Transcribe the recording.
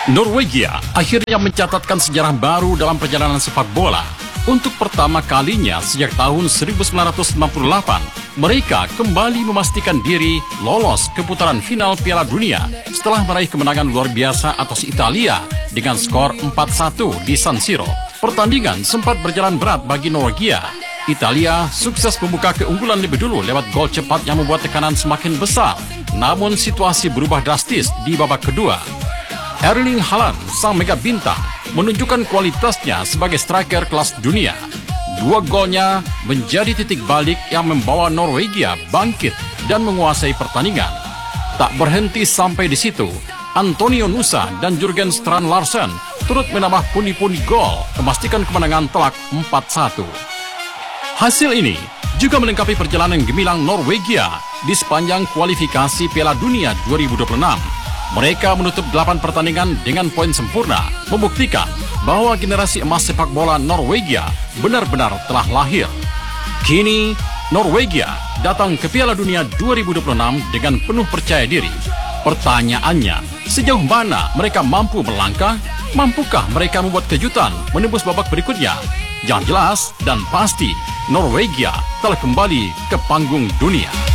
Norwegia akhirnya mencatatkan sejarah baru dalam perjalanan sepak bola. Untuk pertama kalinya sejak tahun 1998, mereka kembali memastikan diri lolos ke putaran final Piala Dunia setelah meraih kemenangan luar biasa atas Italia dengan skor 4-1 di San Siro. Pertandingan sempat berjalan berat bagi Norwegia. Italia sukses membuka keunggulan lebih dulu lewat gol cepat yang membuat tekanan semakin besar. Namun situasi berubah drastis di babak kedua. Erling Haaland, sang mega bintang, menunjukkan kualitasnya sebagai striker kelas dunia. Dua golnya menjadi titik balik yang membawa Norwegia bangkit dan menguasai pertandingan. Tak berhenti sampai di situ, Antonio Nusa dan Jurgen Strand Larsen turut menambah pundi-pundi gol memastikan kemenangan telak 4-1. Hasil ini juga melengkapi perjalanan gemilang Norwegia di sepanjang kualifikasi Piala Dunia 2026. Mereka menutup 8 pertandingan dengan poin sempurna, membuktikan bahwa generasi emas sepak bola Norwegia benar-benar telah lahir. Kini, Norwegia datang ke Piala Dunia 2026 dengan penuh percaya diri. Pertanyaannya, sejauh mana mereka mampu melangkah? Mampukah mereka membuat kejutan menembus babak berikutnya? Yang jelas dan pasti, Norwegia telah kembali ke panggung dunia.